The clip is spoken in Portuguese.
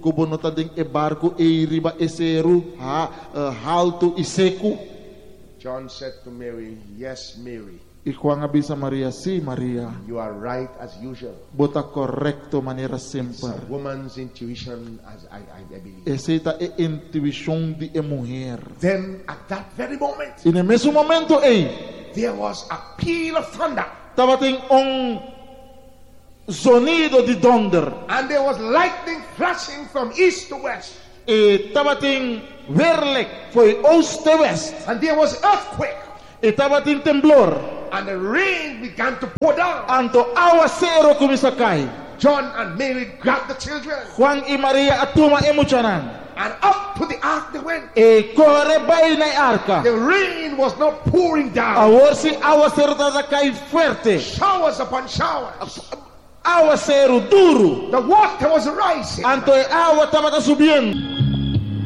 Kobo nota ding e barco e riba eseru halto e seco. John said to Mary, yes, Mary. E quando avisa Maria, sim, Maria. You are right as usual. Bota correcto maneira It's sempre. a woman's intuition, as I believe. Essa é a intuição de uma mulher. Then at that very moment, E no mesmo momento, there was a peal of thunder. estava tem sonido de thunder. And there was lightning flashing from east to west. E estava tem verlek, foi oeste a west. And there was earthquake. E estava tem temblor. And the rain began to pour down. Anto aguacero começou a cair. John and Mary grabbed the children. Juan e Maria atuma emuchanan. And up to the ark they went. E corre bay na arca. The rain was not pouring down. Agora se aguacero estava cair forte. Showers upon showers. Aguacero duro. The water was rising. Anto a água estava subindo.